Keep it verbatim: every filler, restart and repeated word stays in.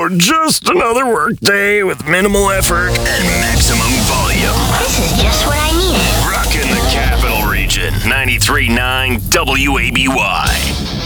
Oh, just another work day with minimal effort and maximum volume. This is just what I needed. Rockin' the Capital Region, ninety-three point nine W A B Y.